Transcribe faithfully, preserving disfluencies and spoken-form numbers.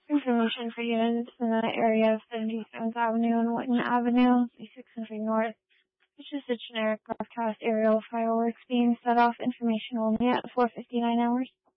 Information for units in the area of seventy-seventh Avenue and Whitten Avenue, six hundred North. Which is a generic broadcast aerial fireworks being set off. Information only at four fifty-nine hours.